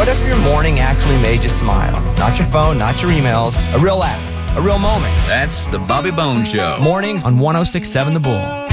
What if your morning actually made you smile? Not your phone, not your emails, a real laugh, a real moment. That's the Bobby Bones Show. Mornings on 106.7 The Bull.